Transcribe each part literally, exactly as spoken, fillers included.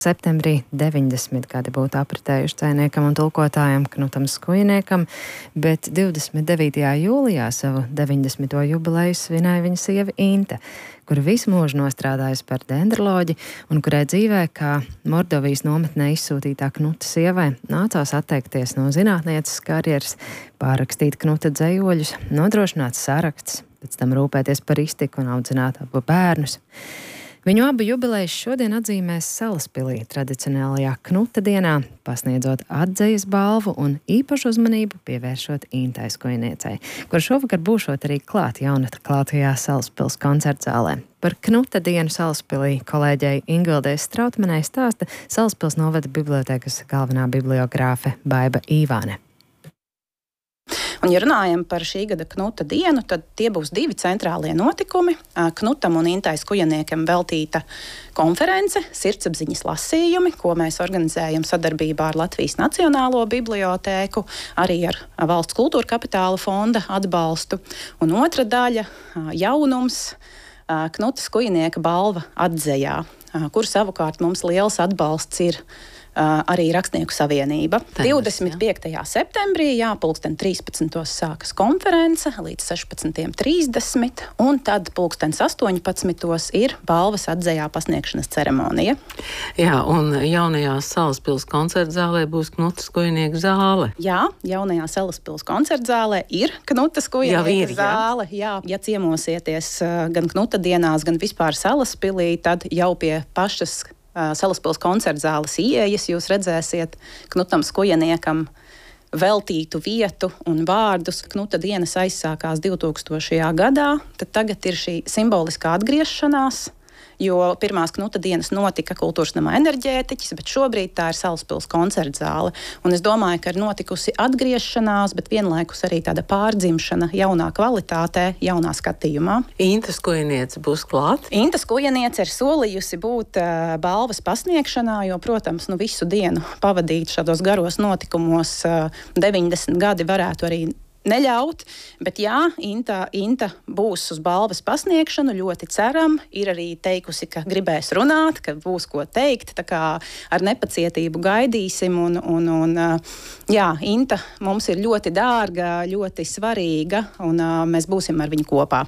Septembrī deviņdesmit gadi būtu apritējuši dzejniekam un tulkotājam Knutam Skujniekam, bet divdesmit devītajā jūlijā savu deviņdesmito jubileju svinēja viņa sieva Inte, kura visu mūžu nostrādājusi par dendroloģi un kurai dzīvē, kā Mordovijas nometnē izsūtītā Knuta sievai, nācās atteikties no zinātnieces karjeras, pārrakstīt Knuta dzejoļus, nodrošināt saraksts, pēc tam rūpēties par iztiku un audzināt abu bērnus. Viņu abu jubilejas šodien atzīmēs Salaspilī tradicionālajā Knuta dienā, pasniedzot atdzejas balvu un īpašu uzmanību pievēršot Intai Skujniecei, kur šovakar būšot arī klāt jaunatklātajā Salaspils koncertzālē. Par Knuta dienu Salaspilī kolēģei Ingvildei Strautmanai stāsta Salaspils novada bibliotēkas galvenā bibliogrāfe Baiba Īvāne. Un, ja runājam par šī gada Knuta dienu, tad tie būs divi centrālie notikumi. Knutam un Intai Skujniekam veltīta konference Sirdsapziņas lasījumi, ko mēs organizējam sadarbībā ar Latvijas Nacionālo bibliotēku, arī ar Valsts kultūra kapitāla fonda atbalstu. Un otra daļa - jaunums Knuta Skujnieka balva atdzejā, kur savukārt mums liels atbalsts ir Uh, arī Rakstnieku savienība. Tēmas, divdesmit piektajā septembrī, jā, pulksten trīspadsmitos sākas konference līdz sešpadsmitajiem trīsdesmit, un tad pulkstens astoņpadsmitos ir balvas atzejā pasniegšanas ceremonija. Jā, un jaunajā Salaspils koncertzālē būs Knuta Skujnieka zāle. Jā, jaunajā Salaspils koncertzālē ir Knuta Skujnieka zāle. Jā, ja ciemosieties gan Knuta dienās, gan vispār Salaspilī, tad jau pie pašas Salaspils koncertzāles ieejas jūs redzēsiet Knutam Skujniekam veltītu vietu un vārdus. Knuta dienas aizsākās divtūkstošajā gadā, tad tagad ir šī simboliskā atgriešanās, jo pirmās Knuta dienas notika Kultūras namā Enerģētiķis, bet šobrīd tā ir Salaspils koncertzāle. Un es domāju, ka ir notikusi atgriešanās, bet vienlaikus arī tāda pārdzimšana jaunā kvalitātē, jaunā skatījumā. Inta Skujniece būs klāt? Inta Skujniece ir solījusi būt uh, balvas pasniegšanā, jo, protams, nu, visu dienu pavadīt šādos garos notikumos uh, deviņdesmit gadi varētu arī neļaut, bet jā, Inta, Inta būs uz balvas pasniegšanu, ļoti ceram, ir arī teikusi, ka gribēs runāt, ka būs ko teikt, tā kā ar nepacietību gaidīsim, un, un, un jā, Inta mums ir ļoti dārga, ļoti svarīga, un mēs būsim ar viņu kopā.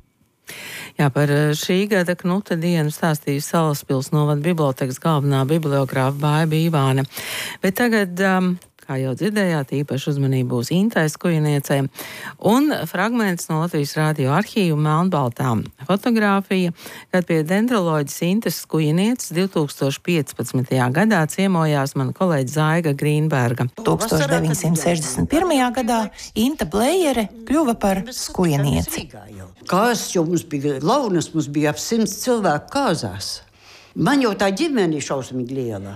Jā, par šī gada Knuta dienu stāstīja Salaspils novada bibliotēkas galvenā bibliogrāfa Baiba Īvāne. Bet tagad, um, kā jau dzirdējāt, īpaši uzmanība būs Intai Skujniecei un fragments no Latvijas radio arhīva melnbaltā fotogrāfija, kad pie dendroloģes Intas Skujnieces divtūkstoš piecpadsmitajā gadā ciemojās mana kolēģe Zaiga Grīnberga. tūkstoš deviņsimt sešdesmit pirmajā gadā Inta Blējere kļuva par skujnieci. Kāzas jau mums bija launas, mums bija ap simts cilvēku kāzās. Man jau tā ģimene ir šausmīgi liela.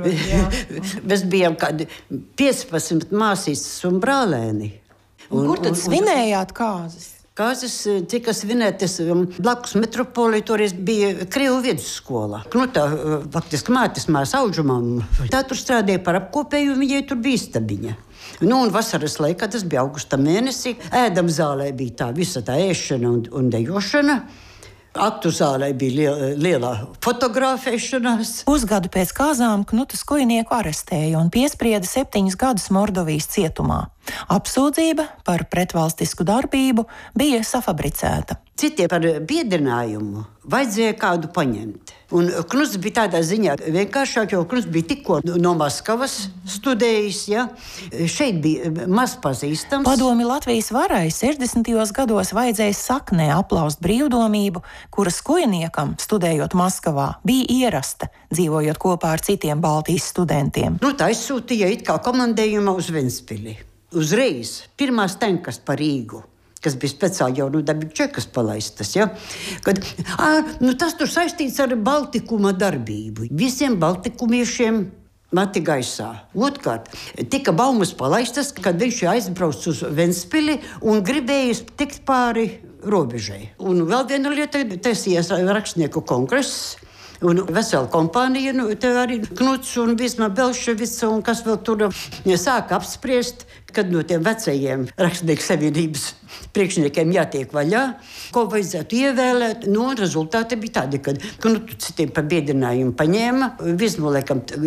Mēs bijām kādi piecpadsmit māsītes un brālēni. Un, kur tad svinējāt kāzas? Kāzas tika svinētas blakus metropolī, toreiz bija Krievu vidusskola. Knuta, faktiski mātes mēs audžumam. Tā tur strādāja par apkopēju, un viņai tur bija istabiņa. Nu, un vasaras laikā, tas bija augusta mēnesī, ēdam zālē bija tā visa tā ēšana un, un dejošana. Aktu zālē bija liela, liela fotografēšanās. Pusgadu pēc kāzām Knuta Skujnieku arestēja un piesprieda septiņus gadus Mordovijas cietumā. Apsūdzība par pretvalstisku darbību bija safabricēta. Citiem par biedrinājumu vajadzēja kādu paņemt. Un Knuts bija tādā ziņā vienkāršāk, jo Knuts bija tikko no Maskavas studējis, ja? Šeit bija maz pazīstams. Padomi Latvijas varai sešdesmitajos gados vajadzēja saknē aplaust brīvdomību, kura Skujniekam, studējot Maskavā, bija ierasta, dzīvojot kopā ar citiem Baltijas studentiem. Nu, tā izsūtīja it kā komandējumā uz Ventspili. Uzreiz pirmās tankas par Rīgu, kas bija speciāli jau no Dabikčekas palaistas, ja? Kad, ā, nu tas tur saistīts ar Baltikuma darbību. Visiem baltikumiešiem mati gaisā. Otkārt, tika baumas palaistas, kad viņš aizbrauc uz Ventspili un gribēja tikt pāri robežai. Un vēl viena lieta, taisījās rakstnieku kongress, Un vesela kompānija, nu, te arī Knuts un Visma Belševica un kas vēl tur sāka apspriest, kad no tiem vecajiem rakstnieku savienības priekšniekiem jātiek vaļā, ko vajadzētu ievēlēt. Nu, rezultāti bija tādi, ka Knutu citiem par biedrinājumu paņēma, Vismu, laikam,